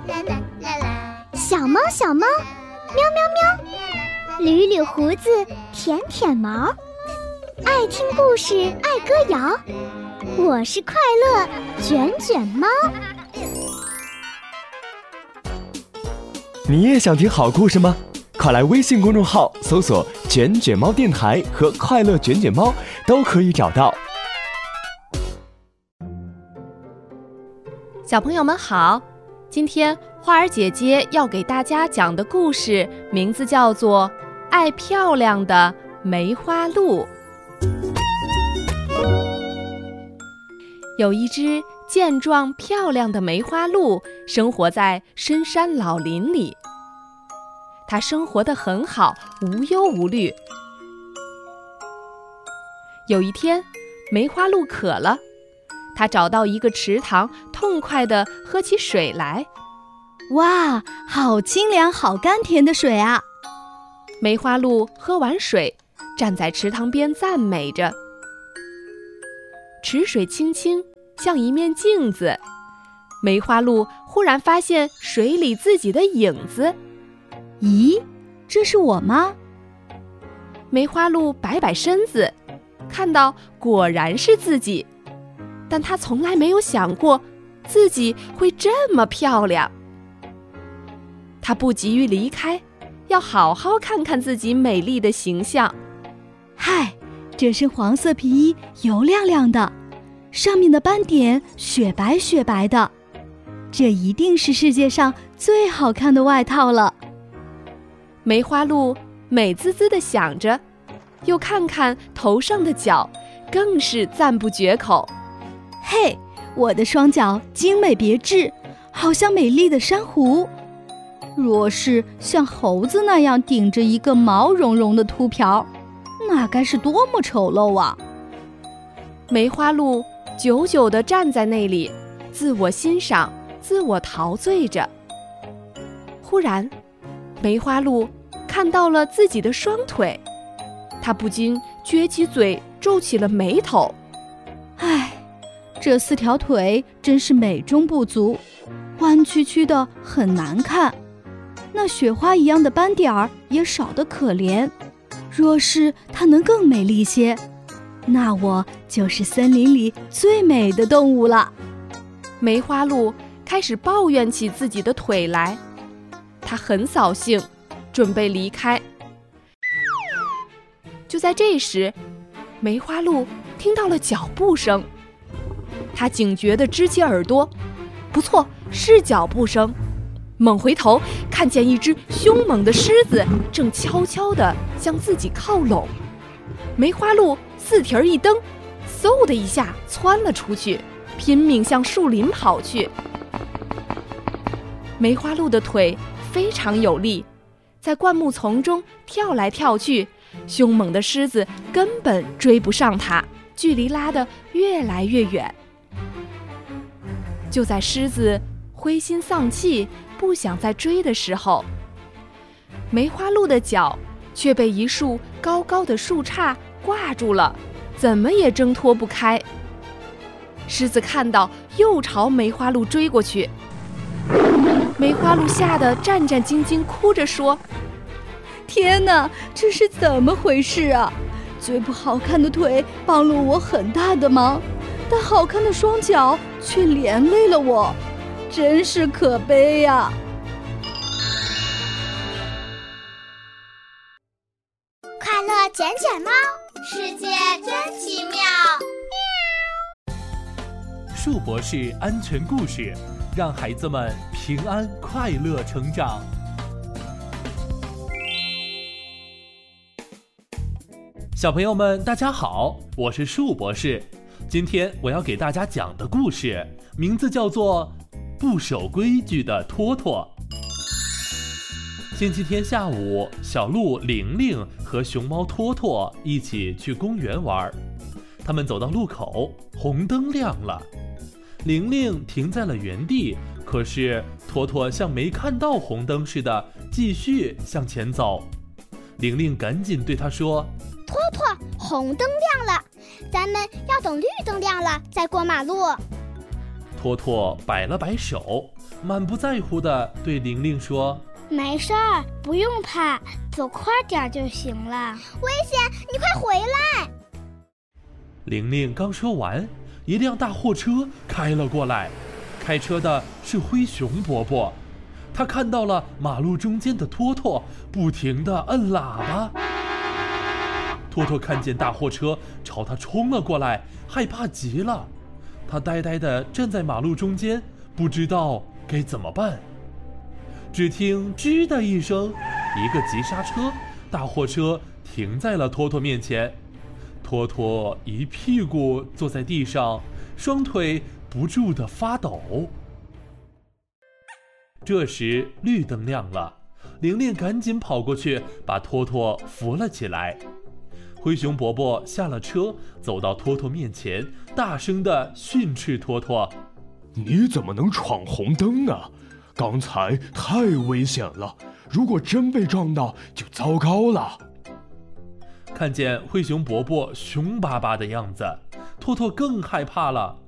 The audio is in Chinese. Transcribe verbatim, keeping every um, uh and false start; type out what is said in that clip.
小猫小猫，喵喵喵，捋捋胡子，舔舔毛，爱听故事，爱歌谣，我是快乐卷卷猫。 你也想听好故事吗？快来微信公众号搜索卷卷猫电台和快乐卷卷猫，都可以找到。 小朋友们好，今天花儿姐姐要给大家讲的故事名字叫做《爱漂亮的梅花鹿》。有一只健壮漂亮的梅花鹿生活在深山老林里，它生活得很好，无忧无虑。有一天，梅花鹿渴了，它找到一个池塘，痛快地喝起水来。 哇，好清凉，好甘甜的水啊！ 梅花鹿喝完水，站在池塘边赞美着。池水清清，像一面镜子。梅花鹿忽然发现水里自己的影子。 咦，这是我吗？ 梅花鹿摆摆身子，看到果然是自己，但他从来没有想过自己会这么漂亮。他不急于离开，要好好看看自己美丽的形象。 嗨，这身黄色皮衣油亮亮的，上面的斑点雪白雪白的，这一定是世界上最好看的外套了。 梅花鹿美滋滋地想着，又看看头上的角，更是赞不绝口。 嘿，我的双脚精美别致，好像美丽的珊瑚。若是像猴子那样顶着一个毛茸茸的秃瓢，那该是多么丑陋啊！ 梅花鹿久久地站在那里，自我欣赏，自我陶醉着。忽然，梅花鹿看到了自己的双腿，它不禁撅起嘴，皱起了眉头。 唉，这四条腿真是美中不足，弯曲曲的很难看，那雪花一样的斑点儿也少得可怜。若是它能更美丽些，那我就是森林里最美的动物了。 梅花鹿开始抱怨起自己的腿来，它很扫兴，准备离开。就在这时，梅花鹿听到了脚步声，它警觉地支起耳朵，不错，是脚步声。猛回头，看见一只凶猛的狮子正悄悄地向自己靠拢。梅花鹿四蹄儿一蹬，嗖的一下窜了出去，拼命向树林跑去。梅花鹿的腿非常有力，在灌木丛中跳来跳去，凶猛的狮子根本追不上它，距离拉得越来越远。就在狮子灰心丧气，不想再追的时候，梅花鹿的脚却被一束高高的树杈挂住了，怎么也挣脱不开。狮子看到，又朝梅花鹿追过去。梅花鹿吓得战战兢兢，哭着说： 天哪，这是怎么回事啊？最不好看的腿帮了我很大的忙，但好看的双脚却连累了我，真是可悲呀！ 快乐卷卷猫，世界真奇妙。 树博士安全故事，让孩子们平安快乐成长。小朋友们大家好，我是树博士。今天我要给大家讲的故事名字叫做不守规矩的托托。星期天下午，小鹿玲玲和熊猫托托一起去公园玩。他们走到路口，红灯亮了，玲玲停在了原地，可是托托像没看到红灯似的，继续向前走。玲玲赶紧对他说： 托托，红灯亮了，咱们要等绿灯亮了再过马路。 托托摆了摆手， 满不在乎地对玲玲说： 没事儿，不用怕，走快点就行了。 危险，你快回来！ 玲玲刚说完，一辆大货车开了过来，开车的是灰熊伯伯。他看到了马路中间的托托，不停地摁喇叭。托托看见大货车朝他冲了过来，害怕极了。他呆呆地站在马路中间，不知道该怎么办。只听吱的一声，一个急刹车，大货车停在了托托面前。托托一屁股坐在地上，双腿不住地发抖。这时绿灯亮了，玲玲赶紧跑过去把托托扶了起来。灰熊伯伯下了车，走到托托面前，大声地训斥托托： 你怎么能闯红灯啊？刚才太危险了，如果真被撞到就糟糕了。 看见灰熊伯伯凶巴巴的样子，托托更害怕了。